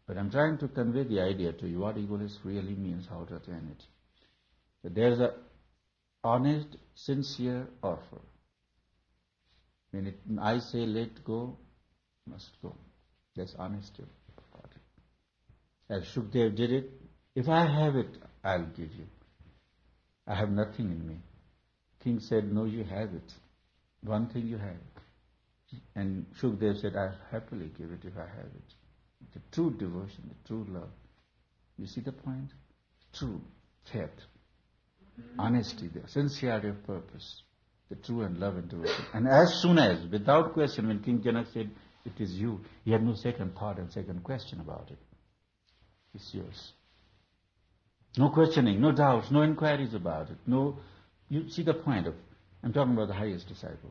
But I'm trying to convey the idea to you, what egoless really means, how to attain it. That there's a honest, sincere offer. When I say let go, must go. There's honesty about it. As Shukdev did it, if I have it, I'll give you. I have nothing in me. King said, no, you have it. One thing you have. And Shukdev said, I'll happily give it if I have it. The true devotion, the true love. You see the point? True faith, honesty, the sincerity of purpose, the true and love and devotion. And as soon as, without question, when King Janak said, it is you, he had no second thought and second question about it. It's yours. No questioning, no doubts, no inquiries about it. No, you see the point of, I'm talking about the highest disciple.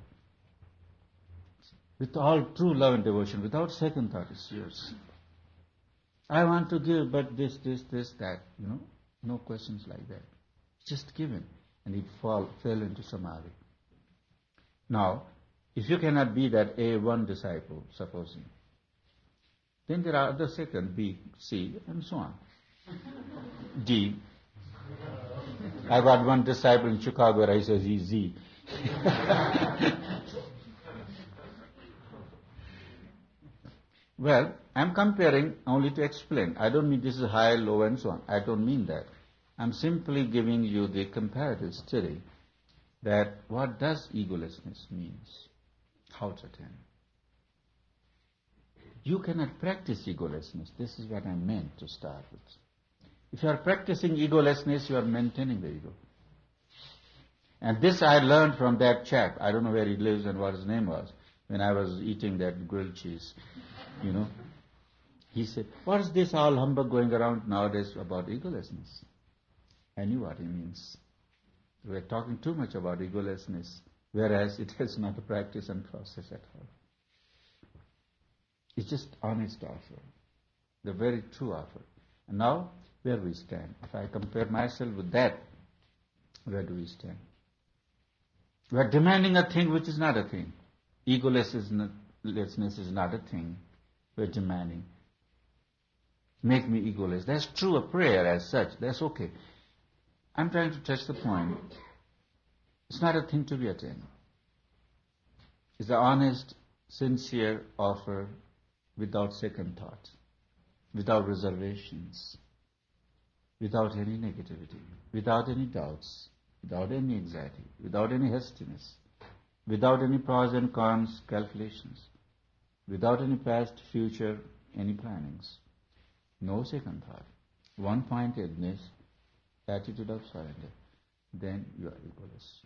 With all true love and devotion, without second thought, it's yours. I want to give, but this, that, no questions like that. Just given. And he fell into samadhi. Now, if you cannot be that A1 disciple, supposing, then there are other second, B, C, and so on. D. I got one disciple in Chicago where I says he's Z. Well, I'm comparing only to explain. I don't mean this is high, low, and so on. I don't mean that. I'm simply giving you the comparative study that what does egolessness means, how to attain. You cannot practice egolessness. This is what I meant to start with. If you are practicing egolessness, you are maintaining the ego. And this I learned from that chap. I don't know where he lives and what his name was. When I was eating that grilled cheese, he said, what is this all humbug going around nowadays about egolessness? I knew what he means. We are talking too much about egolessness, whereas it is not a practice and process at all. It's just honest offer, the very true offer. And now, where we stand. If I compare myself with that, where do we stand? We are demanding a thing which is not a thing. Egolessness is not a thing. We're demanding. Make me egoless. That's true, a prayer as such. That's okay. I'm trying to touch the point. It's not a thing to be attained. It's an honest, sincere offer without second thought, without reservations, without any negativity, without any doubts, without any anxiety, without any hastiness, without any pros and cons calculations, without any past, future, any plannings. No second thought. One-pointedness, attitude of surrender. Then you are egoless.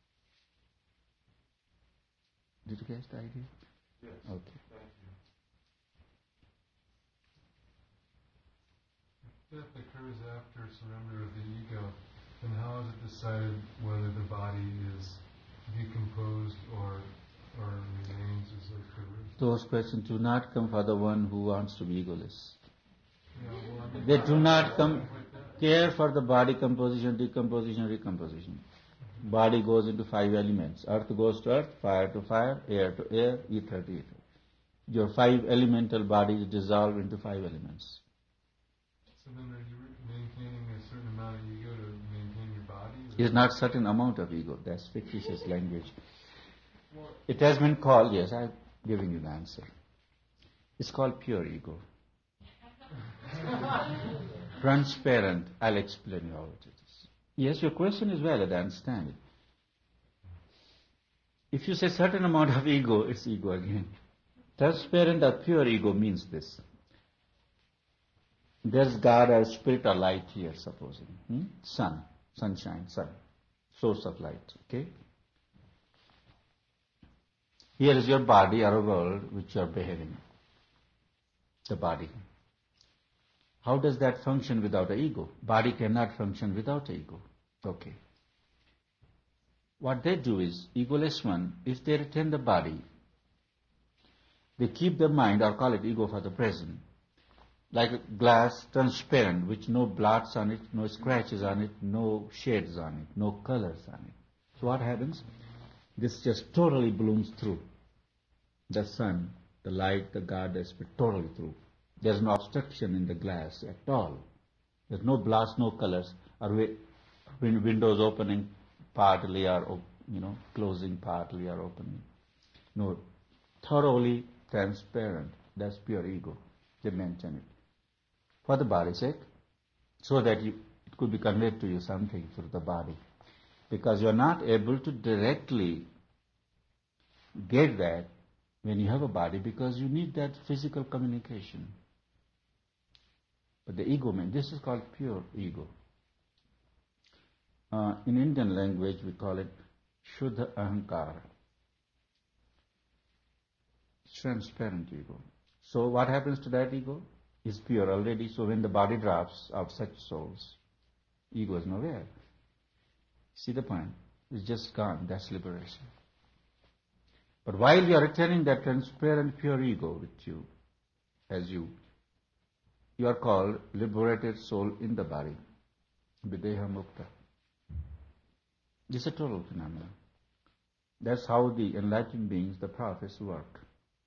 Did you catch the idea? Yes. Okay. Thank you. If death occurs after surrender of the ego, then how is it decided whether the body is decomposed or remains as original? Those questions do not come for the one who wants to be egoless. Yeah, well, They do not care for the body composition, decomposition, recomposition. Body goes into 5 elements. Earth goes to earth, fire to fire, air to air, ether to ether. Your 5 elemental bodies dissolve into 5 elements. So then are you maintaining a certain amount of ego to maintain your body? It's not certain amount of ego. That's fictitious language. It has been called, yes, I'm giving you the answer. It's called pure ego. Transparent. I'll explain you how it is. Yes, your question is valid, I understand it. If you say certain amount of ego, it's ego again. Transparent or pure ego means this. There's God as spirit or light here, supposing. Sun, sunshine, sun, source of light, okay? Here is your body or a world which you are behaving. The body. How does that function without an ego? Body cannot function without ego. Okay. What they do is, egoless one, if they retain the body, they keep the mind, or call it ego for the present, like a glass transparent, with no blots on it, no scratches on it, no shades on it, no colors on it. So what happens? This just totally blooms through. The sun, the light, the God, the spirit, totally through. There's no obstruction in the glass at all. There's no blast, no colors, or windows opening partly or closing partly or opening. No, thoroughly transparent. That's pure ego. They mention it for the body's sake, so that it could be conveyed to you something through the body, because you're not able to directly get that when you have a body, because you need that physical communication. But the ego man, this is called pure ego. In Indian language we call it Shuddha Ahankara. Transparent ego. So what happens to that ego? Is pure already. So when the body drops of such souls, ego is nowhere. See the point? It's just gone. That's liberation. But while you are retaining that transparent pure ego with you, you are called liberated soul in the body. Videha Mukta. This is a total phenomenon. That's how the enlightened beings, the prophets, work.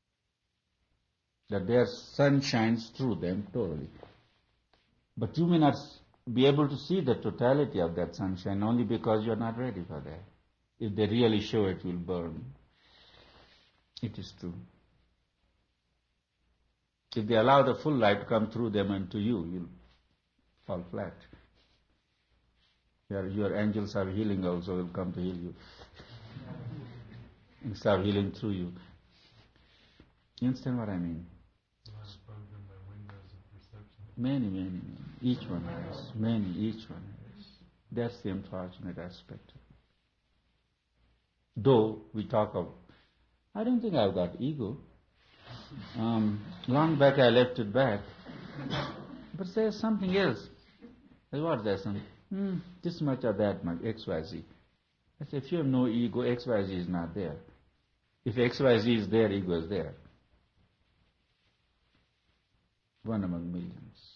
That their sun shines through them totally. But you may not be able to see the totality of that sunshine only because you are not ready for that. If they really show it, will burn. It is true. If they allow the full light to come through them and to you, you'll fall flat. Your angels of healing also will come to heal you and start healing through you. You understand what I mean? Many. Each one has. Each one has. That's the unfortunate aspect. Though we talk of, I don't think I've got ego. Long back I left it back. But there's something else. What there's something? This much or that much, XYZ. I say, if you have no ego, XYZ is not there. If XYZ is there, ego is there. One among millions.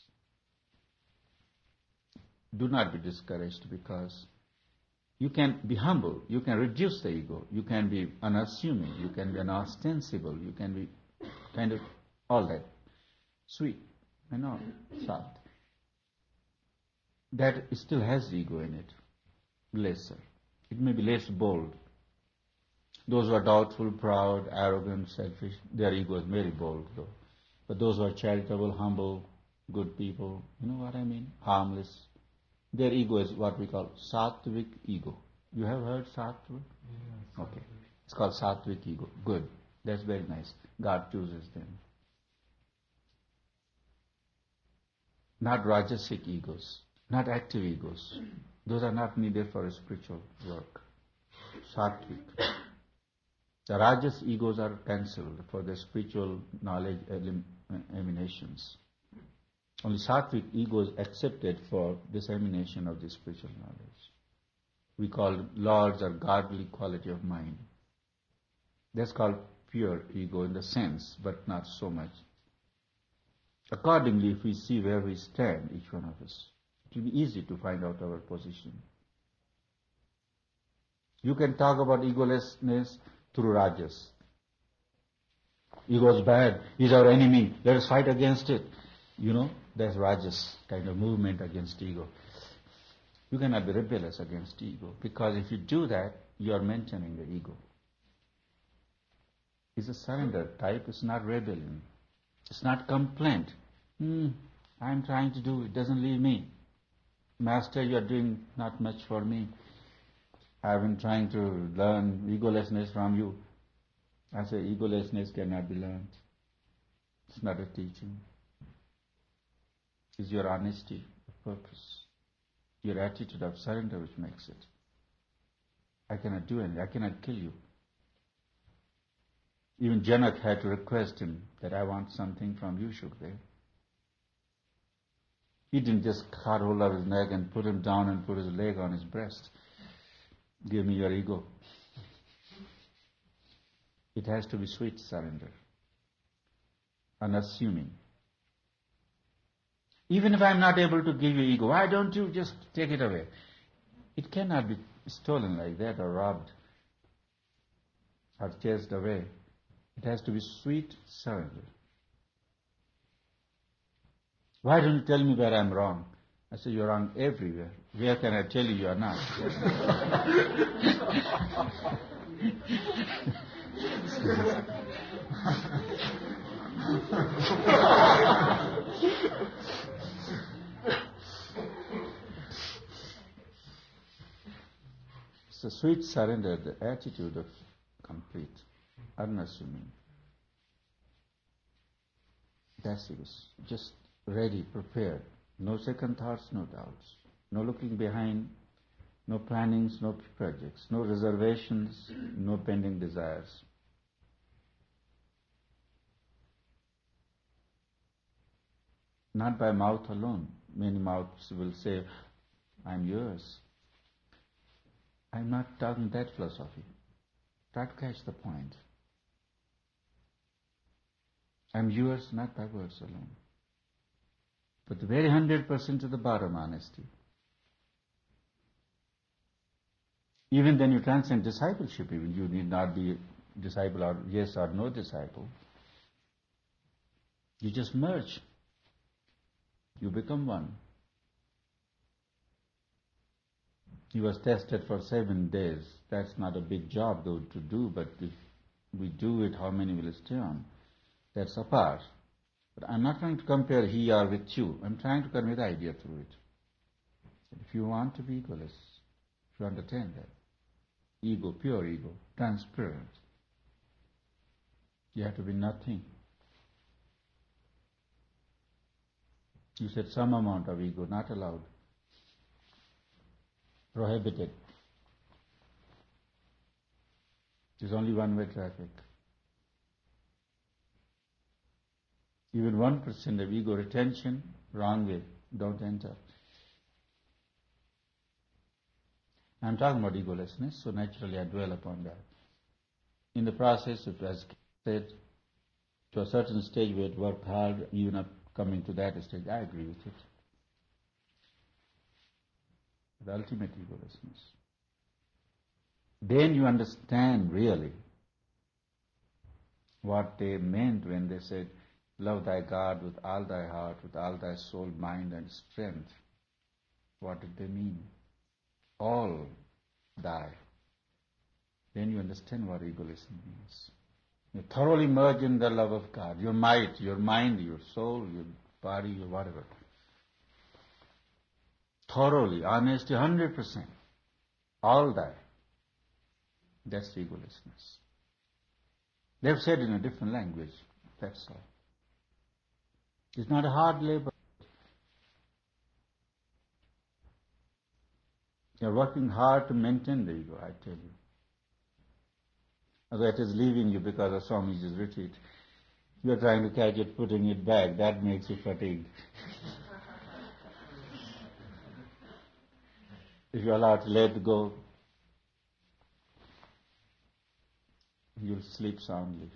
Do not be discouraged, because you can be humble, you can reduce the ego, you can be unassuming, you can be unostensible, you can be kind of all that. Sweet and all, soft. That still has ego in it, lesser. It may be less bold. Those who are doubtful, proud, arrogant, selfish, their ego is very bold though. But those who are charitable, humble, good people, you know what I mean? Harmless. Their ego is what we call sattvic ego. You have heard sattvic? Yeah, okay. It's called sattvic ego. Good. That's very nice. God chooses them. Not rajasic egos. Not active egos. Those are not needed for spiritual work. Sattvic. The rajas egos are cancelled for the spiritual knowledge emanations. Only sattvic ego is accepted for dissemination of the spiritual knowledge. We call lords or godly quality of mind. That's called pure ego in the sense, but not so much. Accordingly, if we see where we stand, each one of us, it will be easy to find out our position. You can talk about egolessness through rajas. Ego is bad, he's our enemy, let us fight against it. There's rajas kind of movement against ego. You cannot be rebellious against ego, because if you do that, you are mentioning the ego. It's a surrender type, it's not rebellion. It's not complaint. I'm trying to do it, doesn't leave me. Master, you are doing not much for me. I've been trying to learn egolessness from you. I say egolessness cannot be learned. It's not a teaching. It's your honesty of purpose, your attitude of surrender which makes it. I cannot do anything, I cannot kill you. Even Janak had to request him that I want something from you, Shukdev. He didn't just cut hold of his neck and put him down and put his leg on his breast. Give me your ego. It has to be sweet surrender, unassuming. Even if I'm not able to give you ego, why don't you just take it away? It cannot be stolen like that or robbed or chased away. It has to be sweet surrender. Why don't you tell me where I'm wrong? I say, you're wrong everywhere. Where can I tell you you're not? It's a sweet surrender, the attitude of complete, unassuming. That's it. Just ready, prepared. No second thoughts, no doubts. No looking behind, no plannings, no projects, no reservations, no pending desires. Not by mouth alone. Many mouths will say, I'm yours. I'm not talking that philosophy. Try to catch the point. I'm yours not by words alone, but the very 100% to the bottom honesty. Even then you transcend discipleship. Even you need not be disciple or yes or no disciple. You just merge. You become one. He was tested for 7 days. That's not a big job though to do, but if we do it, how many will stay on? That's apart. But I'm not trying to compare he or with you. I'm trying to convey the idea through it. If you want to be egoless, if you understand that, ego, pure ego, transparent, you have to be nothing. You said some amount of ego, not allowed. Prohibited. There's only one-way traffic. Even 1% of ego retention, wrong way, don't enter. I'm talking about egolessness, so naturally I dwell upon that. In the process, it was said, to a certain stage where it worked hard, even up coming to that stage, I agree with it. The ultimate egolessness. Then you understand really what they meant when they said, love thy God with all thy heart, with all thy soul, mind and strength. What did they mean? All thy. Then you understand what egoism means. You thoroughly merge in the love of God. Your might, your mind, your soul, your body, your whatever. Thoroughly, honesty, 100%. All thy. That's egolessness. They've said in a different language. That's all. It's not a hard labor. You're working hard to maintain the ego, I tell you. Although it is leaving you because of Swamiji's retreat. You're trying to catch it, putting it back. That makes you fatigued. If you're allowed to let go, you'll sleep soundly.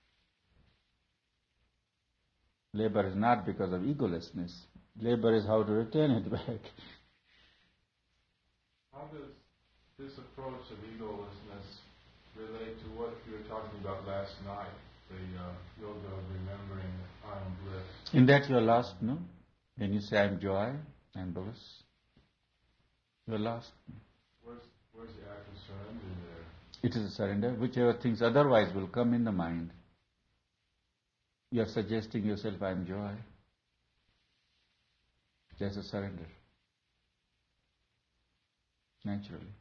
Labor is not because of egolessness. Labor is how to return it back. How does this approach of egolessness relate to what you were talking about last night, the yoga of remembering I am bliss? In that you are lost, no? When you say I am joy, I am bliss, you are lost. Where's the act of surrender there? It is a surrender. Whichever things otherwise will come in the mind. You are suggesting yourself, I am joy. There's a surrender. Naturally.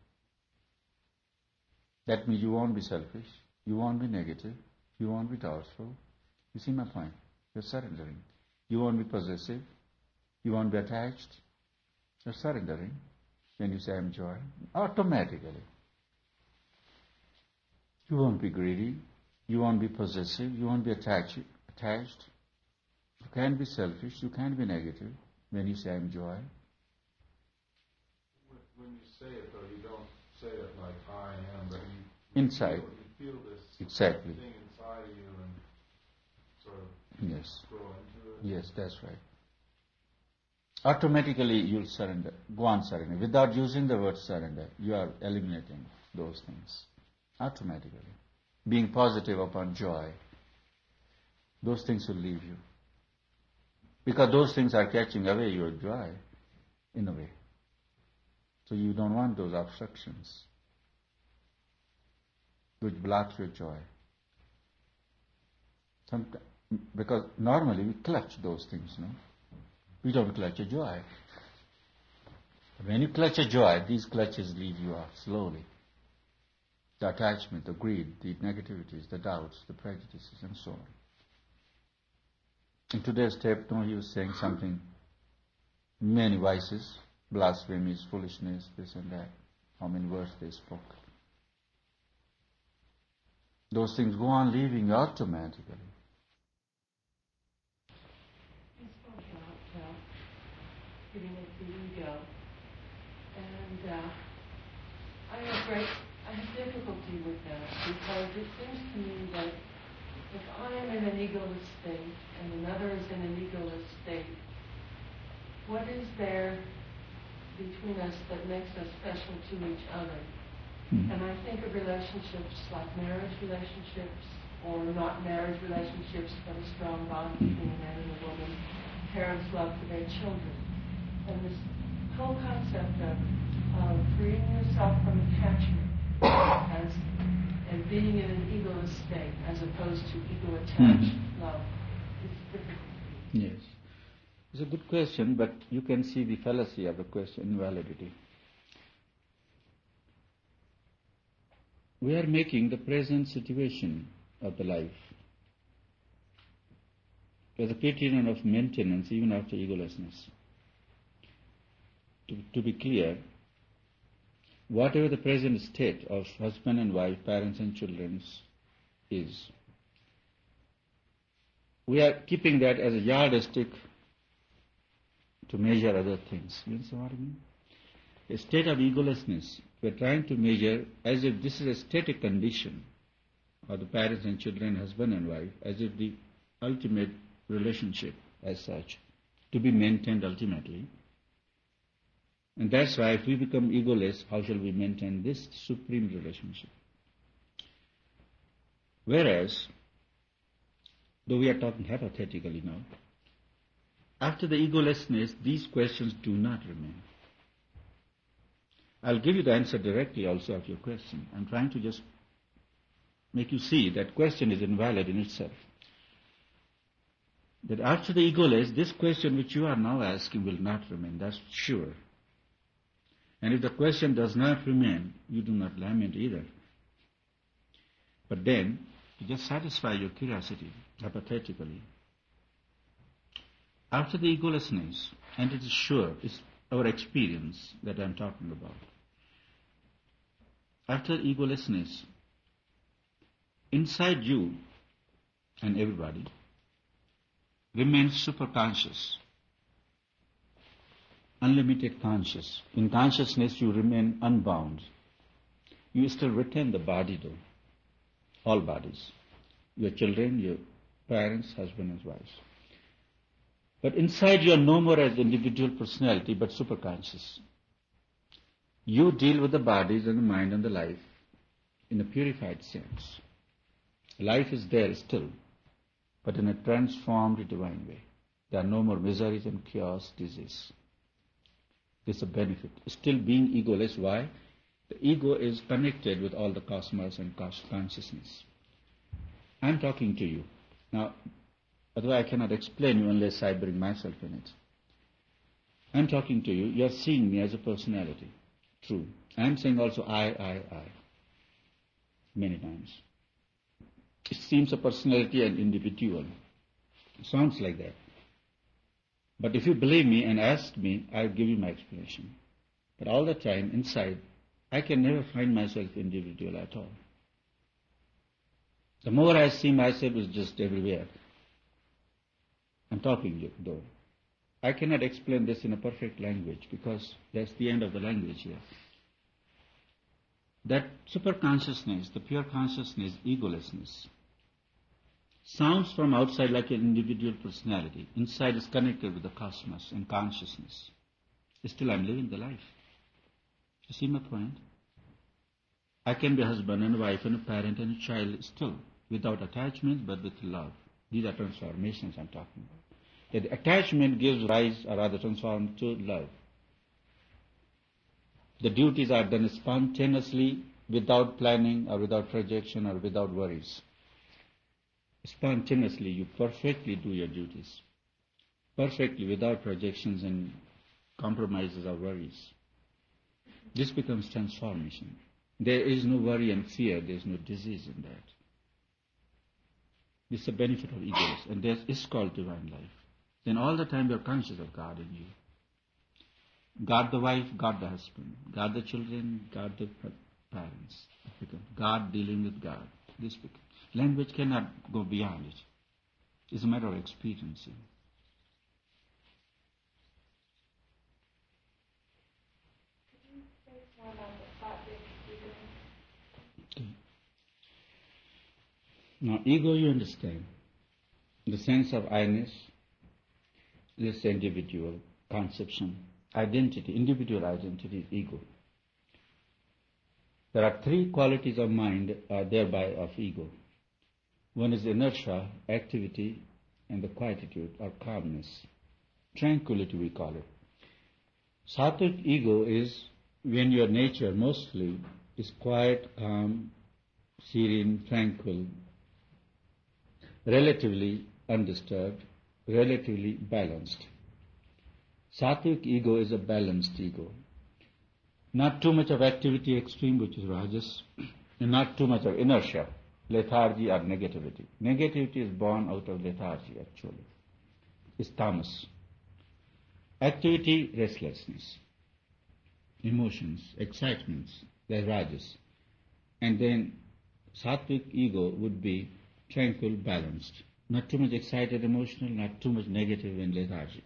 That means you won't be selfish, you won't be negative, you won't be doubtful. You see my point? You're surrendering. You won't be possessive, you won't be attached. You're surrendering when you say I'm joy. Automatically. You won't be greedy, you won't be possessive, you won't be attached. You can't be selfish, you can't be negative when you say I'm joy. When you say it, though, you don't say it like I am, but inside. You feel this exactly. thing inside of you and sort of yes. grow into it. Yes, that's right. Automatically you'll surrender. Go on surrender. Without using the word surrender, you are eliminating those things. Automatically. Being positive upon joy, those things will leave you. Because those things are catching away your joy, in a way. So you don't want those obstructions which block your joy. Because normally we clutch those things, no? We don't clutch a joy. When you clutch a joy, these clutches lead you off slowly. The attachment, the greed, the negativities, the doubts, the prejudices, and so on. In today's tape, he was saying something, many vices, blasphemies, foolishness, this and that, how many words they spoke. Those things go on leaving you automatically. He spoke about getting into the ego, and I have difficulty with that because it seems to me that if I am in an egoless state and another is in an egoless state, what is there between us that makes us special to each other? And I think of relationships like marriage relationships or not marriage relationships, but a strong bond between a man and a woman, parents' love for their children. And this whole concept of freeing yourself from attachment and being in an egoless state as opposed to ego-attached love is difficult. Yes. It's a good question, but you can see the fallacy of the question, invalidity. We are making the present situation of the life as a criterion of maintenance even after egolessness. To be clear, whatever the present state of husband and wife, parents and children is, we are keeping that as a yardstick to measure other things. You understand what I mean? A state of egolessness, we are trying to measure as if this is a static condition of the parents and children, husband and wife, as if the ultimate relationship as such, to be maintained ultimately. And that's why if we become egoless, how shall we maintain this supreme relationship? Whereas, though we are talking hypothetically now, after the egolessness, these questions do not remain. I'll give you the answer directly also of your question. I'm trying to just make you see that question is invalid in itself. That after the egoless, this question which you are now asking will not remain, that's sure. And if the question does not remain, you do not lament either. But then, to just satisfy your curiosity, hypothetically, after the egolessness, and it is sure, it's our experience that I'm talking about. After egolessness, inside you and everybody remains superconscious, unlimited conscious. In consciousness you remain unbound. You still retain the body though, all bodies, your children, your parents, husband and wives. But inside you are no more as individual personality, but superconscious. You deal with the bodies and the mind and the life in a purified sense. Life is there still, but in a transformed divine way. There are no more miseries and chaos, disease. This is a benefit. Still being egoless, why? The ego is connected with all the cosmos and consciousness. I'm talking to you. Now, otherwise I cannot explain you unless I bring myself in it. I'm talking to you. You are seeing me as a personality. True. I'm saying also I. Many times. It seems a personality and individual. It sounds like that. But if you believe me and ask me, I'll give you my explanation. But all the time, inside, I can never find myself individual at all. The more I see myself is just everywhere. I'm talking though. I cannot explain this in a perfect language because that's the end of the language here. That superconsciousness, the pure consciousness, egolessness, sounds from outside like an individual personality. Inside is connected with the cosmos and consciousness. Still I'm living the life. You see my point? I can be a husband and a wife and a parent and a child still, without attachment but with love. These are transformations I'm talking about. That attachment gives rise, or rather transforms, to love. The duties are done spontaneously, without planning or without projection or without worries. Spontaneously, you perfectly do your duties. Perfectly, without projections and compromises or worries. This becomes transformation. There is no worry and fear, there is no disease in that. This is the benefit of egos, and this is called divine life. Then all the time you are conscious of God in you. God the wife, God the husband, God the children, God the parents. God dealing with God. This becomes. Language cannot go beyond it. It's a matter of experiencing. Okay. Now, ego, you understand. The sense of I-ness, this individual conception, identity, individual identity, ego. There are three qualities of mind, thereby of ego. One is inertia, activity, and the quietude or calmness. Tranquility, we call it. Sattvic ego is when your nature mostly is quiet, calm, serene, tranquil, relatively undisturbed, relatively balanced. Sattvic ego is a balanced ego. Not too much of activity extreme, which is rajas, and not too much of inertia, lethargy or negativity. Negativity is born out of lethargy, actually. It's tamas. Activity, restlessness. Emotions, excitements, they're rajas. And then sattvic ego would be tranquil, balanced. Not too much excited, emotional, not too much negative and lethargic.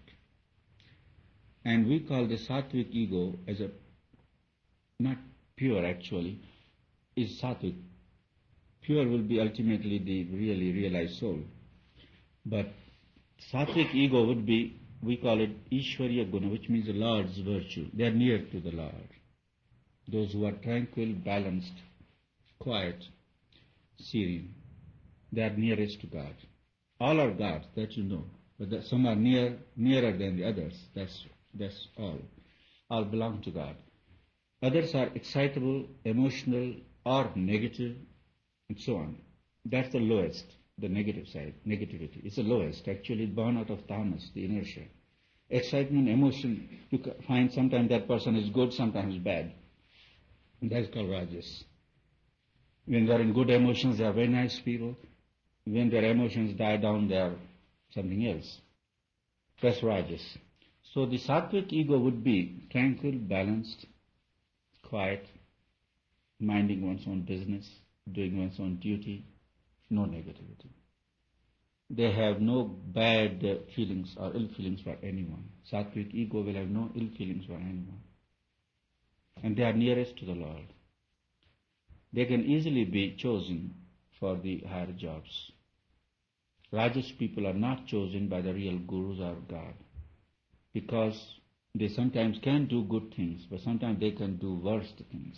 And we call the sattvic ego as a, not pure actually, is sattvic. Pure will be ultimately the really realized soul. But sattvic ego would be, we call it Ishwarya Guna, which means the Lord's virtue. They are near to the Lord. Those who are tranquil, balanced, quiet, serene, they are nearest to God. All are gods, that you know. But some are nearer than the others. That's all. All belong to God. Others are excitable, emotional, or negative, and so on. That's the lowest, the negative side, negativity. It's the lowest, actually born out of tamas, the inertia. Excitement, emotion, you find sometimes that person is good, sometimes bad. And that's called rajas. When they are in good emotions, they are very nice people. When their emotions die down, they are something else. That's rajas. So the sattvic ego would be tranquil, balanced, quiet, minding one's own business, doing one's own duty, no negativity. They have no bad feelings or ill feelings for anyone. Sattvic ego will have no ill feelings for anyone. And they are nearest to the Lord. They can easily be chosen for the higher jobs. Rajas people are not chosen by the real gurus or God, because they sometimes can do good things, but sometimes they can do worst things.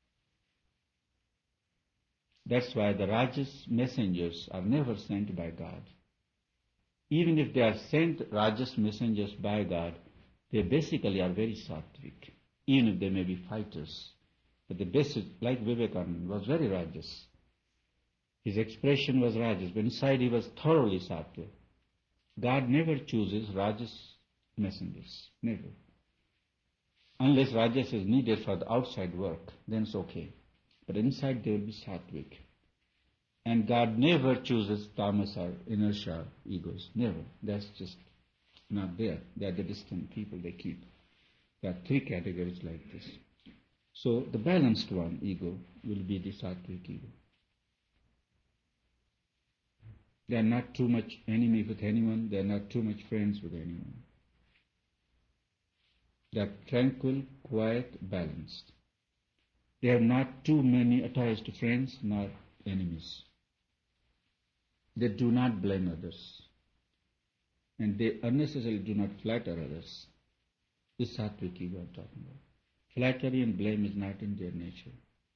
That's why the Rajas messengers are never sent by God. Even if they are sent Rajas messengers by God, they basically are very sattvic, even if they may be fighters. But the basic, like Vivekananda, was very Rajas. His expression was Rajas, but inside he was thoroughly sattvic. God never chooses Rajas messengers, never. Unless Rajas is needed for the outside work, then it's okay. But inside they will be sattvic. And God never chooses tamas or inertia egos, never. That's just not there. They are the distant people they keep. There are three categories like this. So the balanced one, ego, will be the sattvic ego. They are not too much enemy with anyone, they are not too much friends with anyone. They are tranquil, quiet, balanced. They have not too many attached friends, nor enemies. They do not blame others. And they unnecessarily do not flatter others. This is sattvic ego I'm talking about. Flattery and blame is not in their nature.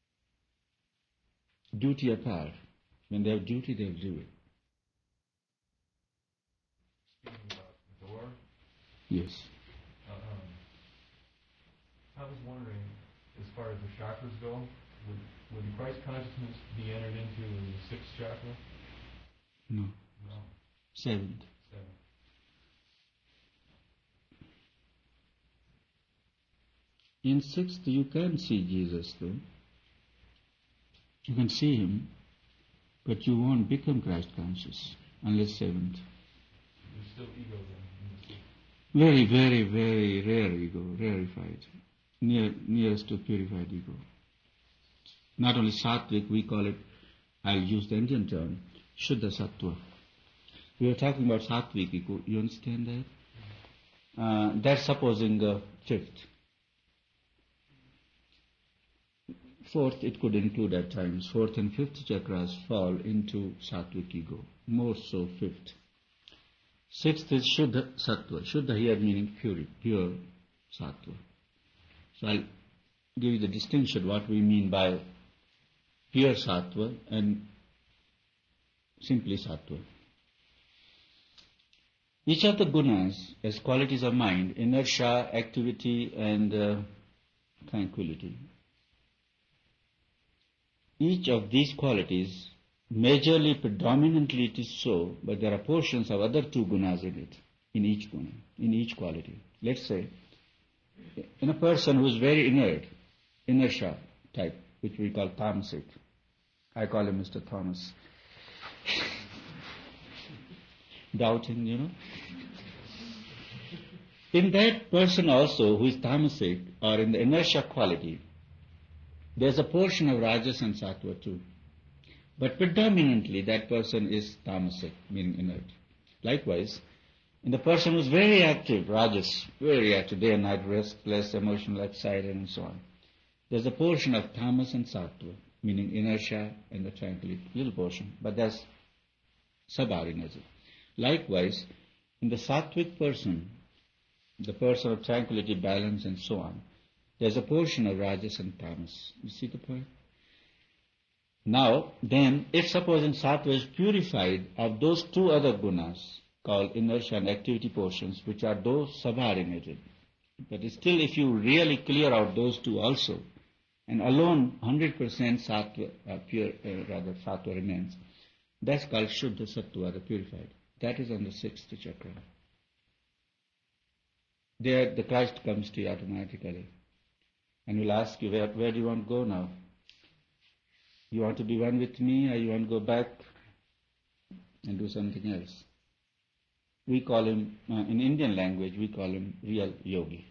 Duty apart. When they have duty, they will do it. Speaking about the Yes. I was wondering, as far as the chakras go, would the Christ consciousness be entered into in the sixth chakra? No. No. Seventh. Seven. In sixth, you can see Jesus, though. You can see him, but you won't become Christ conscious unless seventh. There's still ego then in the sixth. Very, very, very rare ego, rarefied, nearest to purified ego. Not only sattvic, we call it, I'll use the Indian term, Shuddha Sattva. We are talking about sattvic ego, you understand that? That's supposing fifth. Fourth, it could include at times. Fourth and fifth chakras fall into sattvic ego, more so fifth. Sixth is Shuddha Sattva. Shuddha here meaning pure Sattva. So I'll give you the distinction what we mean by pure Sattva and simply Sattva. Each of the gunas as qualities of mind, inertia, activity and tranquility. Each of these qualities, majorly, predominantly it is so, but there are portions of other two gunas in it, in each guna, in each quality. Let's say, in a person who is very inert, inertia type, which we call tamasic. I call him Mr. Thomas. Doubting, you know. In that person also who is tamasic or in the inertia quality, there's a portion of rajas and sattva too. But predominantly that person is tamasic, meaning inert. Likewise, in the person who is very active, rajas, very active, day and night, restless, emotional, excited and so on, there's a portion of tamas and sattva, meaning inertia and the tranquility, little portion, but that's sabhari energy. Likewise, in the sattvic person, the person of tranquility, balance and so on, there's a portion of rajas and tamas. You see the point? Now, then, if supposing sattva is purified of those two other gunas, called inertia and activity portions, which are those subordinated, but still if you really clear out those two also, and alone 100% sattva, sattva remains, that's called Shuddha Sattva, the purified. That is on the sixth chakra. There the Christ comes to you automatically. And will ask you, where do you want to go now? You want to be one with me, or you want to go back and do something else? We call him, in Indian language, we call him real yogi.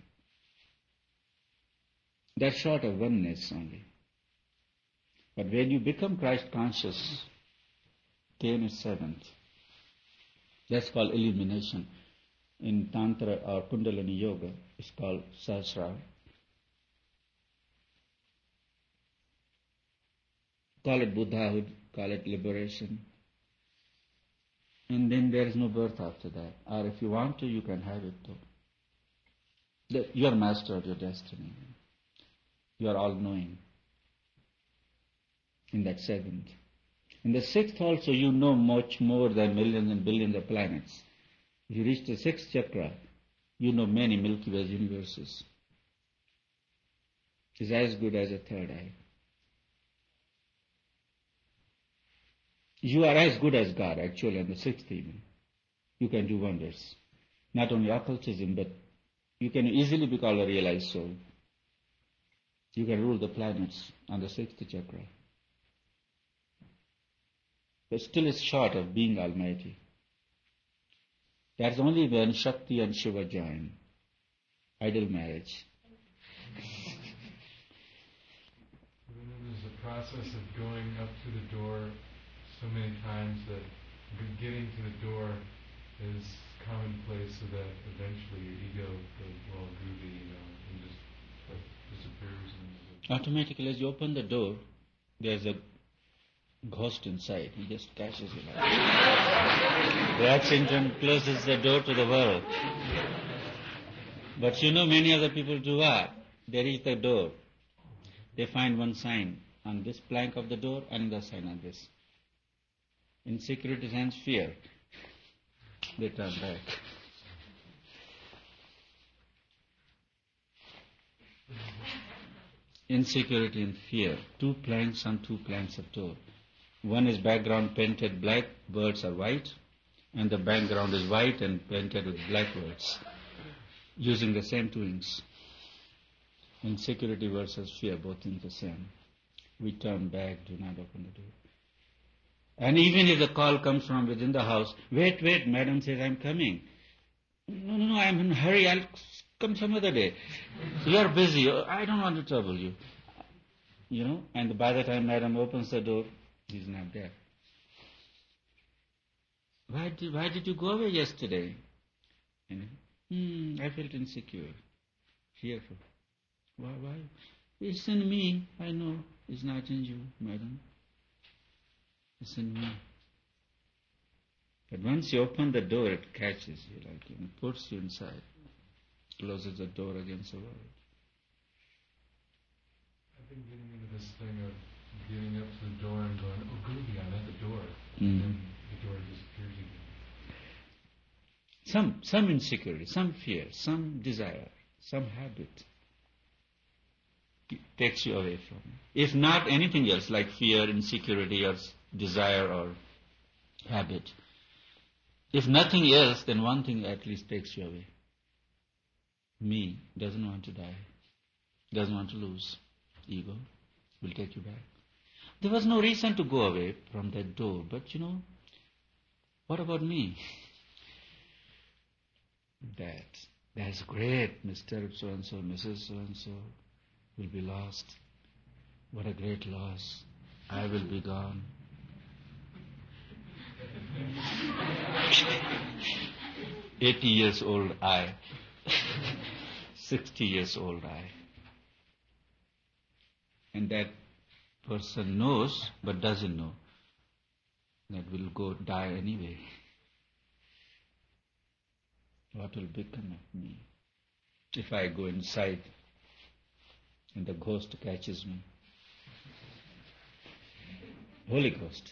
That's short of oneness only. But when you become Christ conscious, 10 is seventh. That's called illumination. In Tantra or Kundalini Yoga, it's called Sahasrara. Call it Buddhahood, call it liberation. And then there is no birth after that. Or if you want to, you can have it though. You are master of your destiny. You are all-knowing. In that seventh. In the sixth also you know much more than millions and billions of planets. If you reach the sixth chakra, you know many Milky Way universes. It's as good as a third eye. You are as good as God, actually, on the sixth evening. You can do wonders. Not only occultism, but you can easily be called a realized soul. You can rule the planets on the sixth chakra. But still it's short of being almighty. That's only when Shakti and Shiva join. Ideal marriage. There's a process of going up to the door so many times that getting to the door is commonplace, so that eventually your ego goes, well, groovy, and just disappears. Automatically, as you open the door, there's a ghost inside. He just catches you. Walks into and closes the door to the world. But you know, many other people do what? They reach the door. They find one sign on this plank of the door, another sign on this. In security sense, fear. They turn back. insecurity and fear. 2 planks on 2 planks of door. One is background painted black, words are white, and the background is white and painted with black words, using the same 2 inks. Insecurity versus fear, both in the same. We turn back, do not open the door. And even if the call comes from within the house, wait, madam says, I'm coming. No, I'm in a hurry, I'll come some other day. You are busy, I don't want to trouble you. And by the time madam opens the door, he's not there. Why did you go away yesterday? I felt insecure, fearful. Why? It's in me, I know. It's not in you, madam. It's in me. But once you open the door, it catches you, puts you inside, closes the door against the world. I've been getting into this thing of getting up to the door and going, oh, groovy, I'm at the door. And then the door disappears again. Some insecurity, some fear, some desire, some habit takes you away from it. If not anything else, like fear, insecurity, or desire, or habit. If nothing else, then one thing at least takes you away. Me doesn't want to die, doesn't want to lose. Ego will take you back. There was no reason to go away from that door, but what about me? That's great, Mr. So-and-so, Mrs. So-and-so will be lost. What a great loss. I will be gone. "80 years old I, 60 years old I." And that person knows but doesn't know that will go die anyway. What will become of me if I go inside and the ghost catches me? Holy Ghost.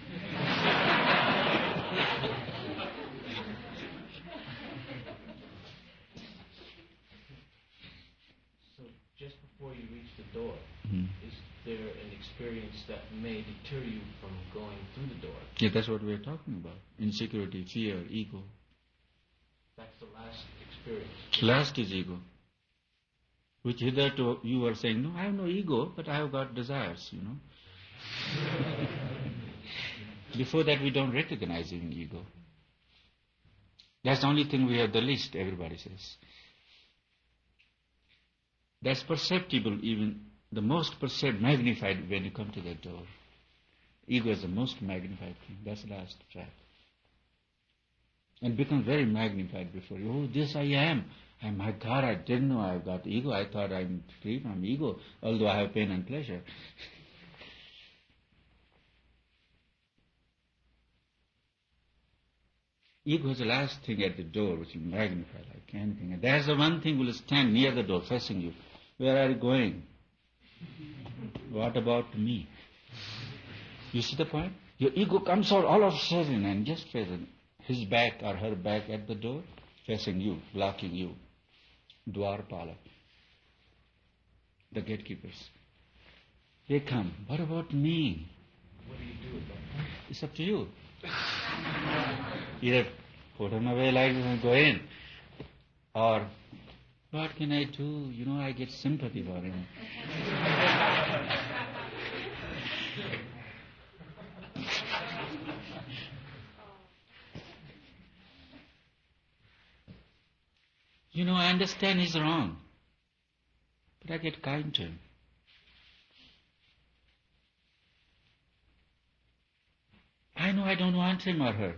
So just before you reach the door, is there an experience that may deter you from going through the door? Yeah, that's what we're talking about. Insecurity, fear, ego. That's the last experience. Last is ego. Which hitherto you were saying, no, I have no ego, but I have got desires, Before that we don't recognize even ego. That's the only thing we have the least, everybody says. That's perceptible, even the most magnified when you come to that door. Ego is the most magnified thing. That's the last track. And becomes very magnified before you. Oh, this I am. My God, I didn't know I've got ego. I thought I'm free from ego, although I have pain and pleasure. Ego is the last thing at the door which you magnify like anything. And there's the one thing will stand near the door facing you. Where are you going? What about me? You see the point? Your ego comes out all of a sudden and just facing his back or her back at the door, facing you, blocking you. Dwarpala, the gatekeepers. They come. What about me? What do you do with that? It's up to you. Either put them away like this and go in, or what can I do? I get sympathy for him. I understand he's wrong, but I get kind to him. I know I don't want him or her.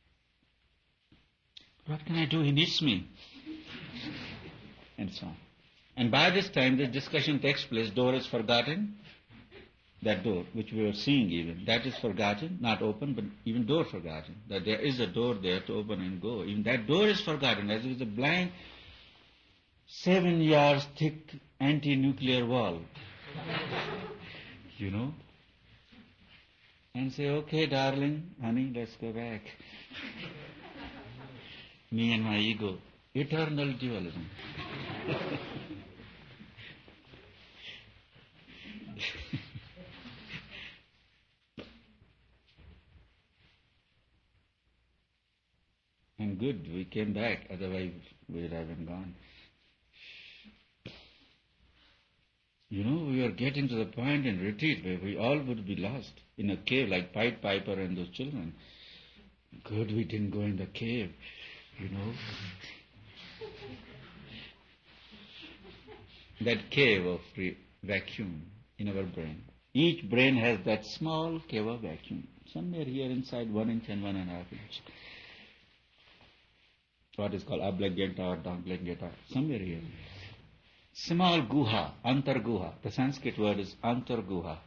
What can I do? He needs me. And so on. And by this time, this discussion takes place. Door is forgotten. That door, which we were seeing even, that is forgotten, not open, but even door forgotten. That there is a door there to open and go. Even that door is forgotten, as if it's a blank 7 yards thick anti-nuclear wall. And say, okay, darling, honey, let's go back. Me and my ego. Eternal dualism. came back, otherwise we would have been gone. You know, we are getting to the point in retreat where we all would be lost in a cave like Pied Piper and those children. Good we didn't go in the cave, you know. That cave of vacuum in our brain. Each brain has that small cave of vacuum, somewhere here inside 1 inch and 1.5 inch. What is called Ablagyanta or Danglaganta, somewhere here. Small guha, antarguha. The Sanskrit word is antarguha.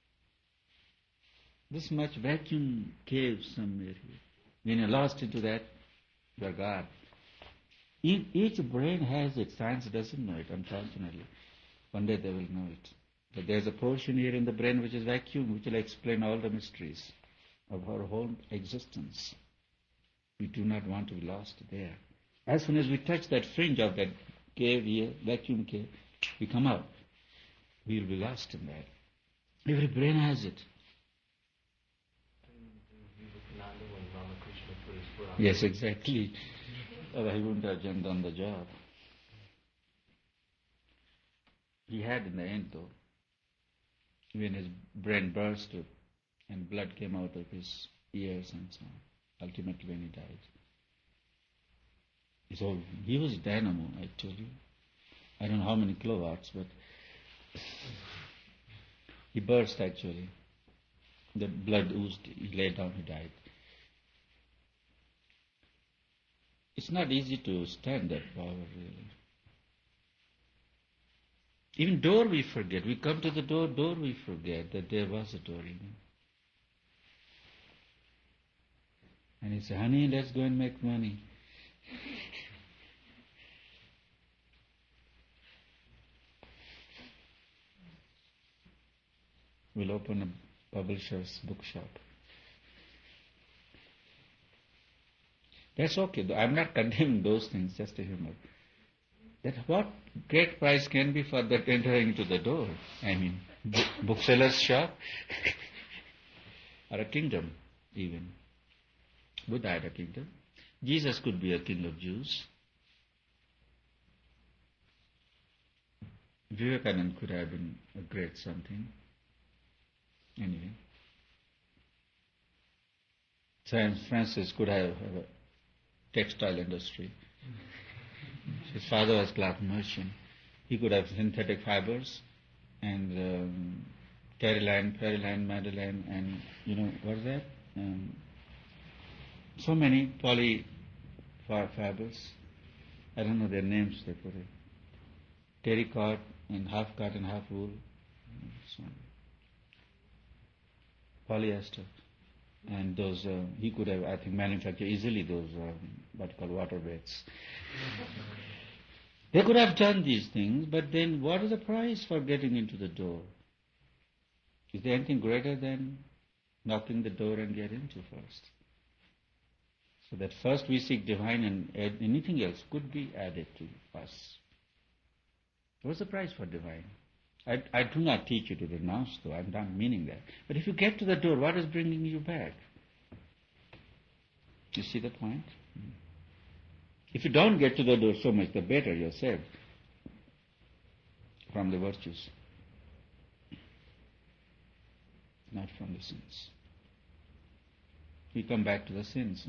This much vacuum cave somewhere here. When you're lost into that, you're God. Each brain has it. Science doesn't know it, unfortunately. One day they will know it. But there's a portion here in the brain which is vacuum, which will explain all the mysteries of our whole existence. We do not want to be lost there. As soon as we touch that fringe of that cave here, vacuum cave, we come out. We will be lost in that. Every brain has it. Yes, exactly. Otherwise he wouldn't have done the job. He had in the end though, when his brain burst and blood came out of his ears and so on, ultimately when he died. So he was dynamo, I told you. I don't know how many kilowatts, but he burst actually. The blood oozed, he lay down, he died. It's not easy to stand that power, really. Even door we forget. We come to the door we forget that there was a door even. And he said, honey, let's go and make money. We'll open a publisher's bookshop. That's okay. I'm not condemning those things, just a humor. That what great price can be for that entering into the door? I mean, bookseller's shop or a kingdom even. Buddha had a kingdom. Jesus could be a king of Jews. Vivekananda could have been a great something. Anyway. Saint Francis could have a textile industry. His father was cloth merchant. He could have synthetic fibers and Terryland, Madeline, and what is that? So many poly fibers. I don't know their names. They put it. Terrycot and half cotton, half wool. So, polyester. And those, he could have, I think, manufactured easily those, what you call water beds. They could have done these things, but then what is the price for getting into the door? Is there anything greater than knocking the door and get into first? So that first we seek divine and anything else could be added to us. What's the price for divine? I do not teach you to renounce, though. I'm not meaning that. But if you get to the door, what is bringing you back? You see the point? If you don't get to the door, so much the better, you're saved from the virtues, not from the sins. We come back to the sins.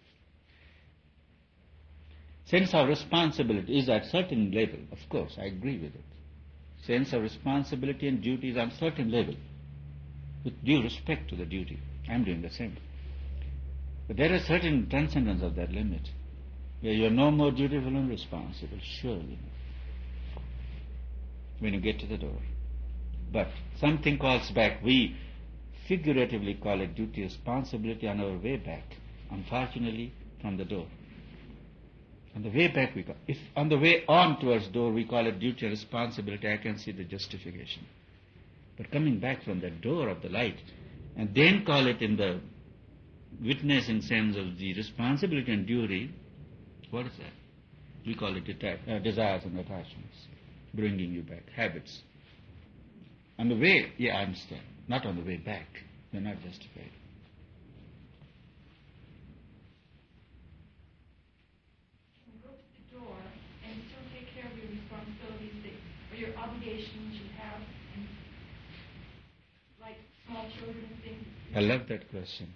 Sense of responsibility is at certain level, of course, I agree with it. Sense of responsibility and duty is on certain level, with due respect to the duty. I'm doing the same. But there is certain transcendence of that limit, where you are no more dutiful and responsible, surely, when you get to the door. But something calls back. We figuratively call it duty, responsibility on our way back, unfortunately, from the door. On the way back we call it. If on the way on towards door we call it duty and responsibility, I can see the justification. But coming back from the door of the light and then call it in the witnessing sense of the responsibility and duty, what is that? We call it desires and attachments, bringing you back, habits. On the way, I understand. Not on the way back. They're not justified. obligations you have, and like small children and things? I love that question.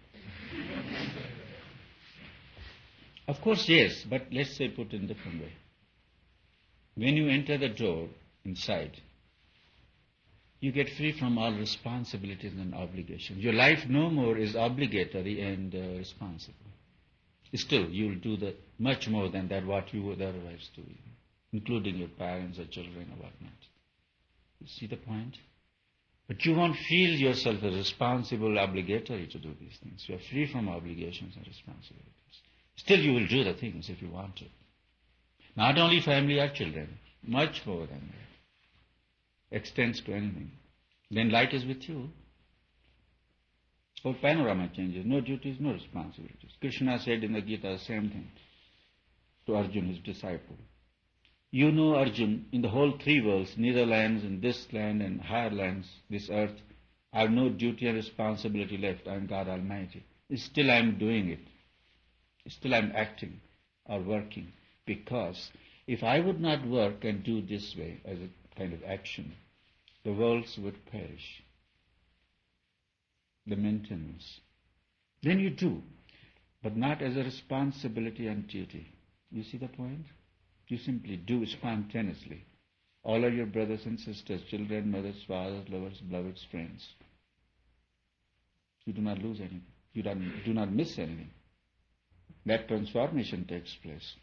Of course, yes, but let's say put in a different way. When you enter the door inside, you get free from all responsibilities and obligations. Your life no more is obligatory and responsible. Still, you will do much more than that what you would otherwise do, including your parents or children or whatnot. You see the point? But you won't feel yourself as responsible, obligatory to do these things. You are free from obligations and responsibilities. Still, you will do the things if you want to. Not only family or children, much more than that. Extends to anything. Then light is with you. Whole panorama changes. No duties, no responsibilities. Krishna said in the Gita the same thing to Arjuna, his disciple. You know, Arjun, in the whole three worlds, Netherlands and this land and higher lands, this earth, I have no duty and responsibility left. I am God Almighty. Still I am doing it. Still I am acting or working. Because if I would not work and do this way as a kind of action, the worlds would perish. The maintenance. Then you do, but not as a responsibility and duty. You see the point? You simply do spontaneously. All are your brothers and sisters, children, mothers, fathers, lovers, beloveds, friends. You do not lose anything. You do not miss anything. That transformation takes place.